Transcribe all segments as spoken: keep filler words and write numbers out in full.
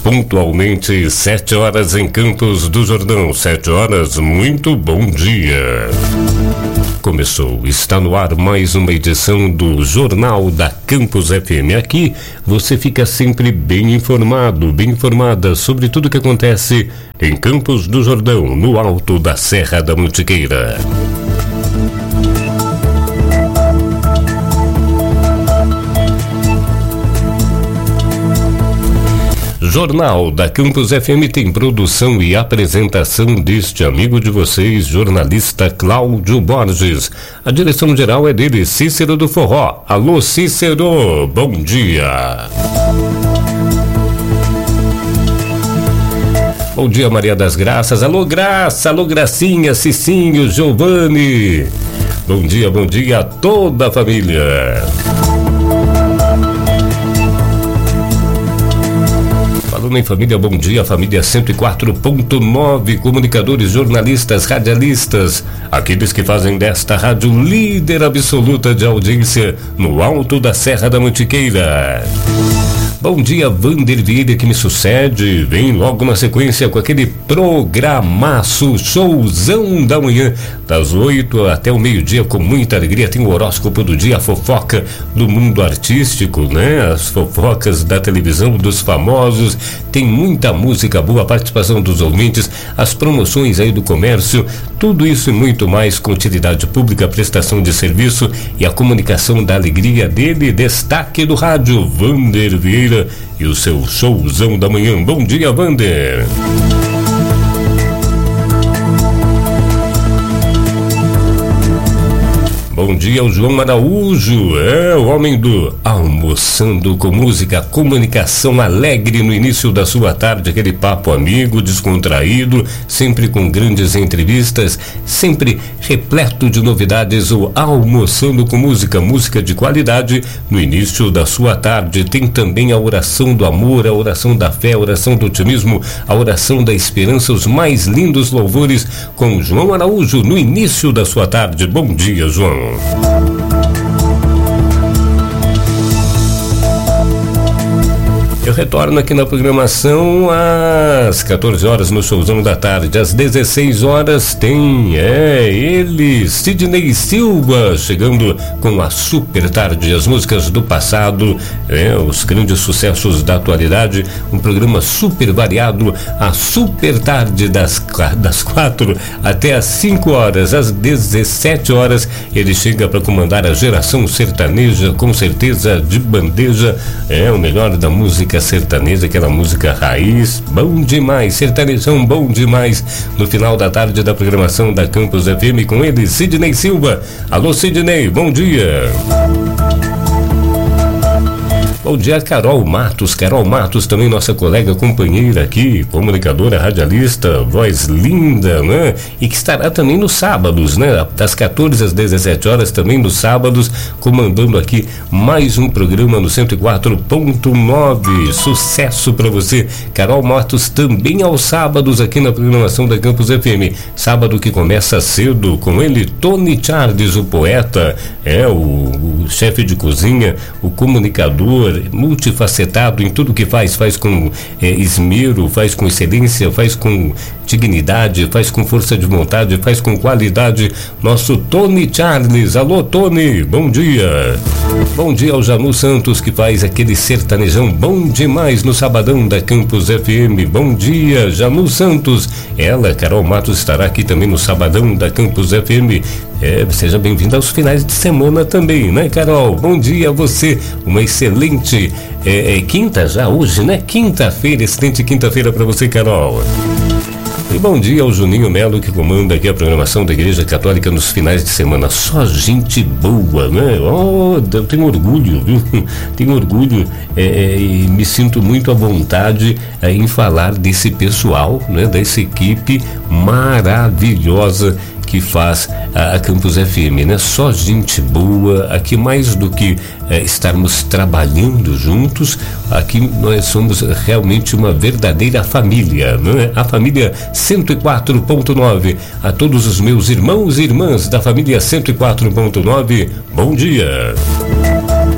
Pontualmente, sete horas em Campos do Jordão. Sete horas, muito bom dia. Começou, está no ar mais uma edição do Jornal da Campus F M. Aqui você fica sempre bem informado, bem informada sobre tudo que acontece em Campos do Jordão, no alto da Serra da Mantiqueira. Jornal da Campus F M tem produção e apresentação deste amigo de vocês, jornalista Cláudio Borges. A direção geral é dele, Cícero do Forró. Alô, Cícero, bom dia. Bom dia, Maria das Graças. Alô, Graça, alô, Gracinha, Cicinho, Giovanni. Bom dia, bom dia a toda a família. Falando em família, bom dia, família cento e quatro ponto nove, comunicadores, jornalistas, radialistas, aqueles que fazem desta rádio líder absoluta de audiência no alto da Serra da Mantiqueira. Bom dia, Vander Vieira, que me sucede, vem logo na sequência com aquele programaço, showzão da manhã, das oito até o meio-dia, com muita alegria. Tem o horóscopo do dia, a fofoca do mundo artístico, né? As fofocas da televisão, dos famosos, tem muita música boa, a participação dos ouvintes, as promoções aí do comércio, tudo isso e muito mais com utilidade pública, prestação de serviço e a comunicação da alegria dele. Destaque do rádio, Vander Vieira e o seu showzão da manhã. Bom dia, Vander. Bom dia ao João Araújo, é o homem do Almoçando com Música, comunicação alegre no início da sua tarde, aquele papo amigo, descontraído, sempre com grandes entrevistas, sempre repleto de novidades. O Almoçando com Música, música de qualidade no início da sua tarde. Tem também a oração do amor, a oração da fé, a oração do otimismo, a oração da esperança, os mais lindos louvores com João Araújo no início da sua tarde. Bom dia, João. Eu retorno aqui na programação às quatorze horas no showzão da tarde. Às dezesseis horas tem, é, ele, Sidney Silva, chegando com a super tarde, as músicas do passado, é, os grandes sucessos da atualidade, um programa super variado, a super tarde das, das quatro até às cinco horas. Às dezessete horas ele chega para comandar a geração sertaneja, com certeza de bandeja, é o melhor da música sertaneja, aquela música raiz, bom demais, sertanejão bom demais, no final da tarde da programação da Campus F M, com ele, Sidney Silva. Alô, Sidney, bom dia. Bom dia, Carol Matos. Carol Matos, também nossa colega, companheira aqui, comunicadora, radialista, voz linda, né? E que estará também nos sábados, né? Das quatorze às dezessete horas, também nos sábados, comandando aqui mais um programa no cento e quatro ponto nove. Sucesso para você, Carol Matos, também aos sábados aqui na programação da Campus F M. Sábado que começa cedo, com ele, Tony Charles, o poeta, é o, o chefe de cozinha, o comunicador, multifacetado em tudo que faz, faz com é, esmero, faz com excelência, faz com dignidade, faz com força de vontade, faz com qualidade, nosso Tony Charles. Alô, Tony, bom dia. Bom dia ao Janu Santos, que faz aquele sertanejão bom demais no sabadão da Campus F M. Bom dia, Janu Santos. Ela, Carol Matos, estará aqui também no sabadão da Campus F M. É, seja bem-vinda aos finais de semana também, né, Carol? Bom dia a você, uma excelente é, é, quinta já hoje, né? Quinta-feira, excelente quinta-feira para você, Carol. E bom dia ao Juninho Melo, que comanda aqui a programação da Igreja Católica nos finais de semana. Só gente boa, né? Oh, eu tenho orgulho, viu? Tenho orgulho é, e me sinto muito à vontade é, em falar desse pessoal, né? Dessa equipe maravilhosa que faz a, a Campus F M, né? Só gente boa, aqui mais do que é, estarmos trabalhando juntos, aqui nós somos realmente uma verdadeira família, né? A família cento e quatro ponto nove, a todos os meus irmãos e irmãs da família cento e quatro ponto nove, bom dia.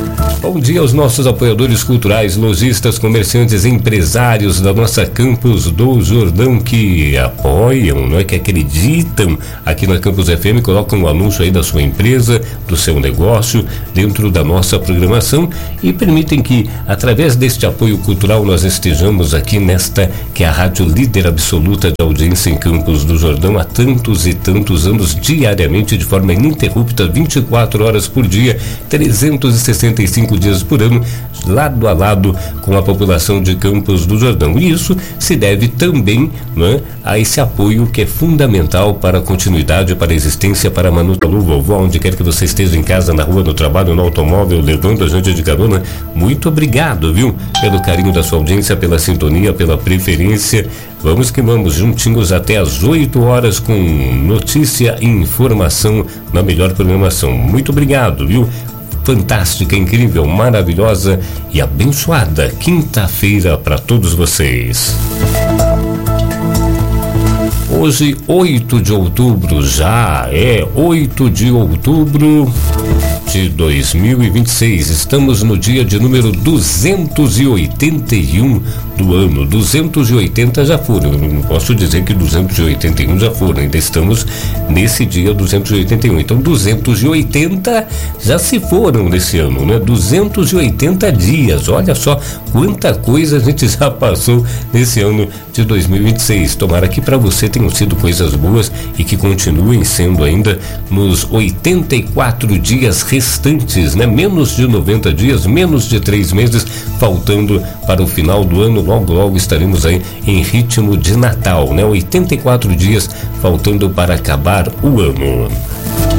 Bom dia aos nossos apoiadores culturais, lojistas, comerciantes, empresários da nossa Campus do Jordão que apoiam, não é, que acreditam aqui na Campus F M, colocam um anúncio aí da sua empresa, do seu negócio dentro da nossa programação e permitem que através deste apoio cultural nós estejamos aqui nesta que é a rádio líder absoluta de audiência em Campos do Jordão há tantos e tantos anos, diariamente de forma ininterrupta, vinte e quatro horas por dia, trezentos e sessenta e cinco dias por ano, lado a lado com a população de Campos do Jordão. E isso se deve também, né, a esse apoio que é fundamental para a continuidade, para a existência, para a manutenção. Vovó, onde quer que você esteja, em casa, na rua, no trabalho, no automóvel, levando a gente de carona, muito obrigado, viu? Pelo carinho da sua audiência, pela sintonia, pela preferência. Vamos que vamos, juntinhos até às oito horas com notícia e informação na melhor programação. Muito obrigado, viu? Fantástica, incrível, maravilhosa e abençoada quinta-feira para todos vocês. Hoje, oito de outubro, já é oito de outubro de dois mil e vinte e seis. Estamos no dia de número duzentos e oitenta e um do ano. duzentos e oitenta já foram. Eu não posso dizer que duzentos e oitenta e um já foram. Ainda estamos nesse dia duzentos e oitenta e um. Então, duzentos e oitenta já se foram nesse ano, né? duzentos e oitenta dias. Olha só quanta coisa a gente já passou nesse ano de dois mil e vinte e seis. Tomara que para você tenham sido coisas boas e que continuem sendo ainda nos oitenta e quatro dias restantes, né? Menos de noventa dias, menos de três meses, faltando para o final do ano. Logo, logo estaremos aí em ritmo de Natal, né? oitenta e quatro dias faltando para acabar o ano.